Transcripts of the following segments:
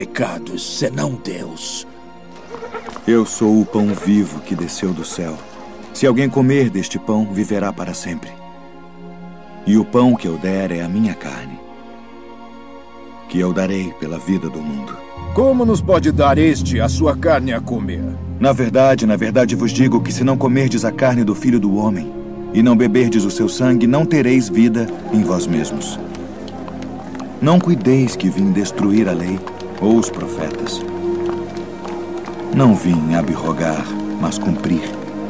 pecados senão Deus. Eu sou o pão vivo que desceu do céu. Se alguém comer deste pão, viverá para sempre. E o pão que eu der é a minha carne, que eu darei pela vida do mundo. Como nos pode dar este a sua carne a comer? Na verdade vos digo que se não comerdes a carne do Filho do Homem e não beberdes o seu sangue, não tereis vida em vós mesmos. Não cuideis que vim destruir a lei ou os profetas. Não vim abrogar, mas cumprir.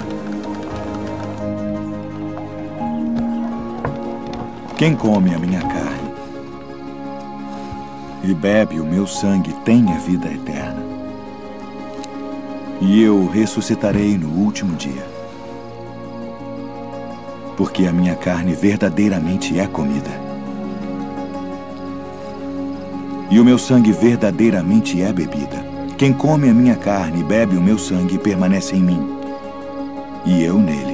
Quem come a minha carne e bebe o meu sangue tem a vida eterna. E eu ressuscitarei no último dia. Porque a minha carne verdadeiramente é comida. E o meu sangue verdadeiramente é bebida. Quem come a minha carne e bebe o meu sangue permanece em mim, e eu nele.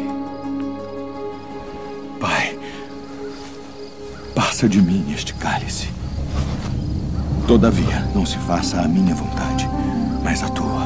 Pai, passa de mim este cálice. Todavia, não se faça a minha vontade, mas a tua.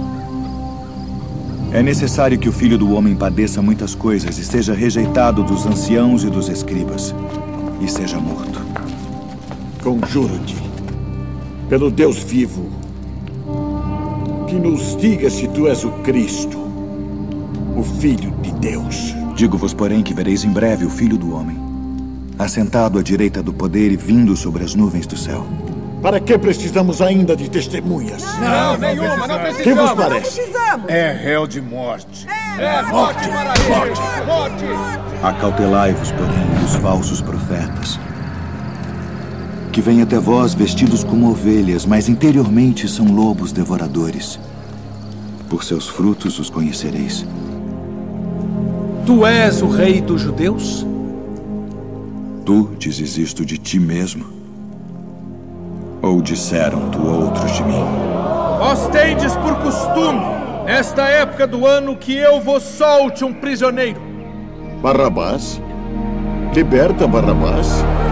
É necessário que o Filho do Homem padeça muitas coisas e seja rejeitado dos anciãos e dos escribas, e seja morto. Conjuro-te, pelo Deus vivo, que nos diga se tu és o Cristo, o Filho de Deus. Digo-vos, porém, que vereis em breve o Filho do Homem, assentado à direita do poder e vindo sobre as nuvens do céu. Para que precisamos ainda de testemunhas? Não, nenhuma, não precisamos. Quem vos parece? É réu de morte. Morte para ele! Morte! Acautelai-vos, porém, dos falsos profetas, que vêm até vós vestidos como ovelhas, mas interiormente são lobos devoradores. Por seus frutos os conhecereis. Tu és o rei dos judeus? Tu dizes isto de ti mesmo? Ou disseram-te outros de mim? Vós tendes por costume, nesta época do ano, que eu vos solte um prisioneiro. Barrabás? Liberta Barrabás?